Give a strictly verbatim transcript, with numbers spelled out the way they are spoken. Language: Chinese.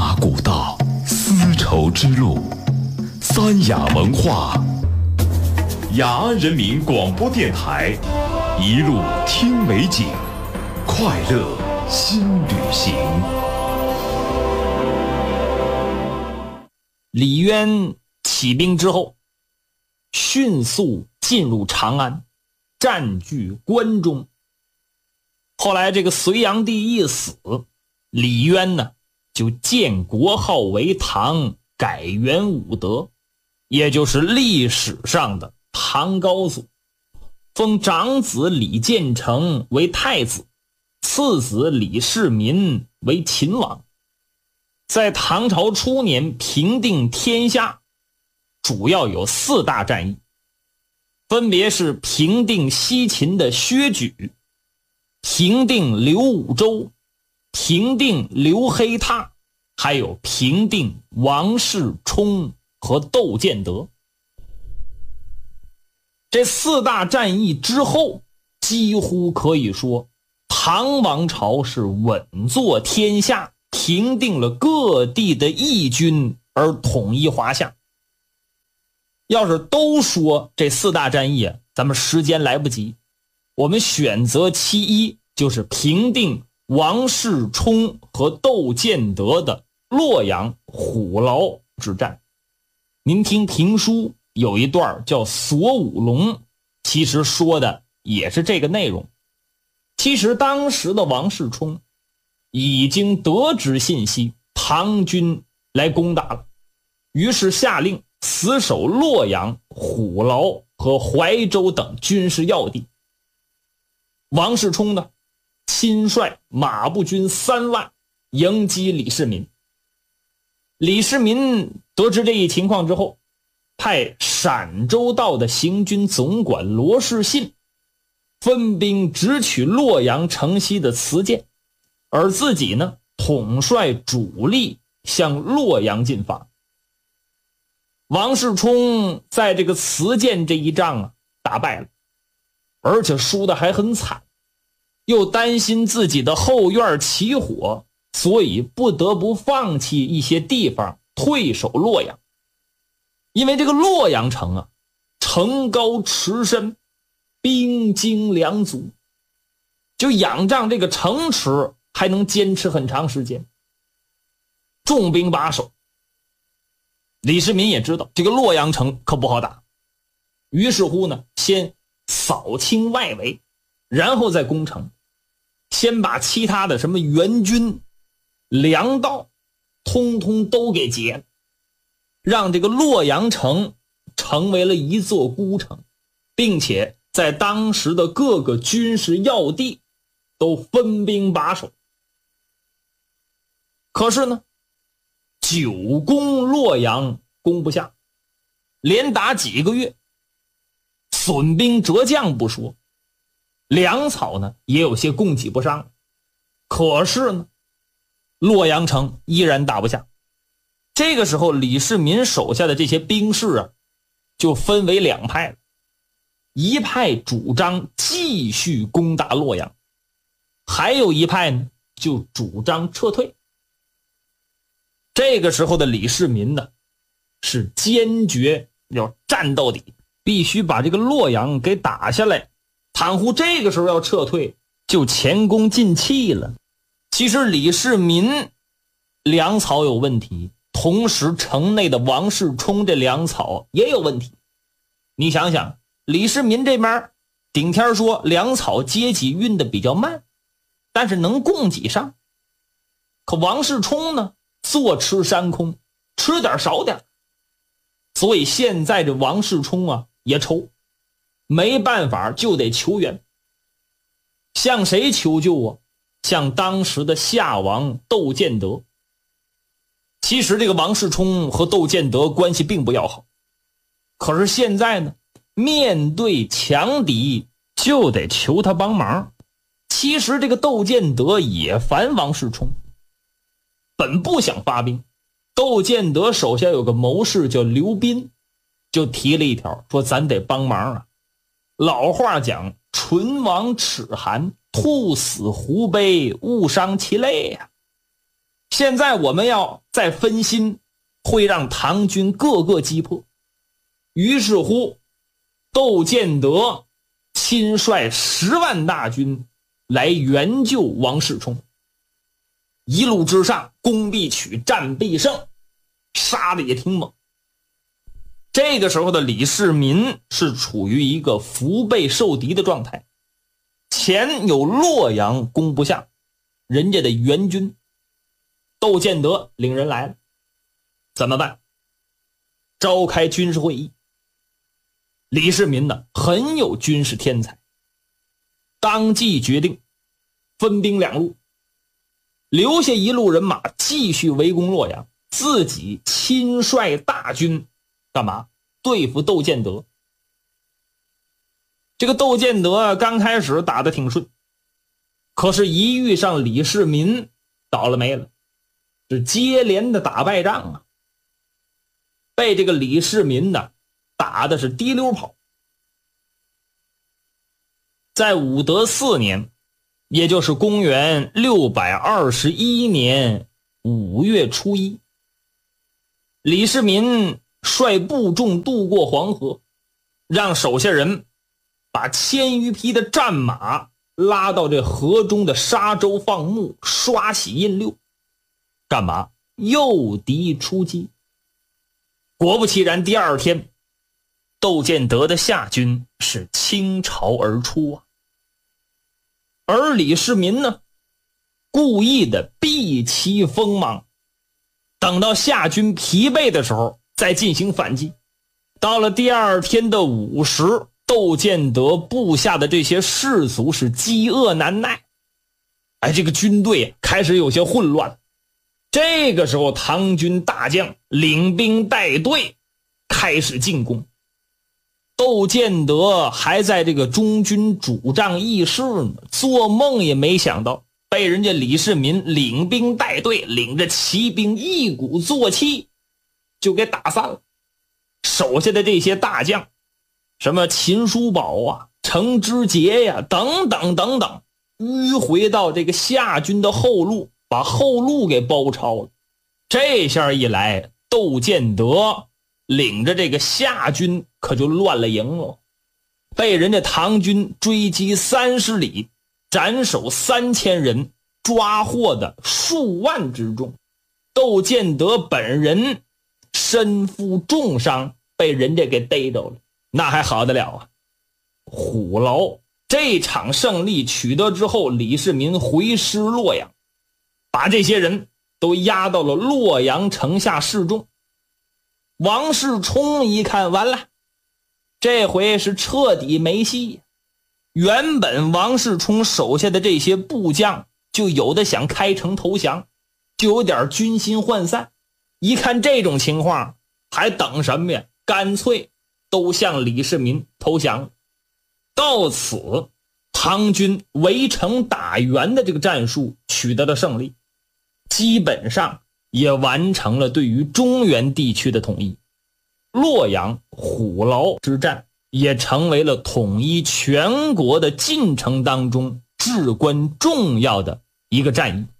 马古道，丝绸之路，三雅文化，雅安人民广播电台，一路听美景，快乐新旅行。 李渊起兵之后，迅速进入长安，占据关中。后来这个隋炀帝一死，李渊呢就建国号为唐，改元武德，也就是历史上的唐高祖，封长子李建成为太子，次子李世民为秦王。在唐朝初年平定天下，主要有四大战役，分别是平定西秦的薛举，平定刘武周，平定刘黑闼，还有平定王世充和窦建德。这四大战役之后，几乎可以说唐王朝是稳坐天下，平定了各地的义军而统一华夏。要是都说这四大战役啊，咱们时间来不及，我们选择其一，就是平定王世充和窦建德的洛阳虎牢之战。您听评书有一段叫锁五龙，其实说的也是这个内容。其实当时的王世充已经得知信息，唐军来攻打了，于是下令死守洛阳、虎牢和怀州等军事要地。王世充呢，亲率马步军三万迎击李世民。李世民得知这一情况之后，派陕州道的行军总管罗士信分兵直取洛阳城西的磁涧，而自己呢，统帅主力向洛阳进发。王世充在这个磁涧这一仗啊打败了，而且输得还很惨，又担心自己的后院起火，所以不得不放弃一些地方，退守洛阳。因为这个洛阳城啊，城高池深，兵精粮足，就仰仗这个城池还能坚持很长时间，重兵把守。李世民也知道这个洛阳城可不好打，于是乎呢，先扫清外围，然后再攻城，先把其他的什么援军、粮道通通都给劫了，让这个洛阳城成为了一座孤城，并且在当时的各个军事要地都分兵把守。可是呢，久攻洛阳攻不下，连打几个月，损兵折将不说，粮草呢也有些供给不上。可是呢，洛阳城依然打不下。这个时候，李世民手下的这些兵士啊，就分为两派了。一派主张继续攻打洛阳，还有一派呢，就主张撤退。这个时候的李世民呢，是坚决要战到底，必须把这个洛阳给打下来。倘乎这个时候要撤退，就前功尽弃了。其实李世民粮草有问题，同时城内的王世充这粮草也有问题。你想想，李世民这边顶天说粮草接济运的比较慢，但是能供给上。可王世充呢，坐吃山空，吃点少点。所以现在这王世充啊也愁，没办法就得求援。向谁求救啊？向当时的夏王窦建德。其实这个王世充和窦建德关系并不要好，可是现在呢，面对强敌就得求他帮忙。其实这个窦建德也烦王世充，本不想发兵。窦建德手下有个谋士叫刘斌，就提了一条，说咱得帮忙啊。老话讲，唇亡齿寒，兔死狐悲，误伤其类呀、啊。 现在我们要再分心，会让唐军各个击破。于是乎，窦建德亲率十万大军来援救王世充。一路之上，攻必取，战必胜，杀的也挺猛。这个时候的李世民是处于一个腹背受敌的状态，前有洛阳攻不下，人家的援军。窦建德领人来了，怎么办？召开军事会议。李世民呢，很有军事天才，当即决定分兵两路，留下一路人马继续围攻洛阳，自己亲率大军干嘛？对付窦建德。这个窦建德刚开始打得挺顺，可是一遇上李世民，倒了霉了，是接连的打败仗啊，被这个李世民呢打的是滴溜跑。在武德四年，也就是公元六百二十一年五月初一，李世民率部众渡过黄河，让手下人把千余匹的战马拉到这河中的沙洲放牧，刷洗印六，干嘛？诱敌出击。果不其然，第二天窦建德的夏军是倾巢而出啊。而李世民呢，故意的避其锋芒，等到夏军疲惫的时候再进行反击。到了第二天的午时，窦建德部下的这些士卒是饥饿难耐，哎，这个军队开始有些混乱。这个时候，唐军大将领兵带队开始进攻。窦建德还在这个中军主帐议事呢，做梦也没想到被人家李世民领兵带队，领着骑兵一鼓作气就给打散了。手下的这些大将，什么秦叔宝啊、程知节呀、等等等等，迂回到这个夏军的后路，把后路给包抄了。这下一来，窦建德领着这个夏军可就乱了营了，被人家唐军追击三十里，斩首三千人，抓获的数万之众。窦建德本人身负重伤，被人家给逮着了，那还好得了啊！虎牢这场胜利取得之后，李世民回师洛阳，把这些人都押到了洛阳城下示众。王世充一看，完了，这回是彻底没戏。原本王世充手下的这些部将就有的想开城投降，就有点军心涣散。一看这种情况，还等什么呀？干脆都向李世民投降。到此，唐军围城打援的这个战术取得了胜利，基本上也完成了对于中原地区的统一。洛阳虎牢之战也成为了统一全国的进程当中至关重要的一个战役。